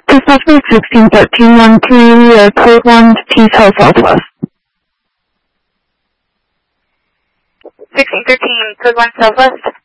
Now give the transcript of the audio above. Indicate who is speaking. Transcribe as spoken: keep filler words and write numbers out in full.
Speaker 1: Dispatch sixteen thirteen one three, uh, code one, T-Cell Southwest.
Speaker 2: sixteen thirteen, code one Southwest.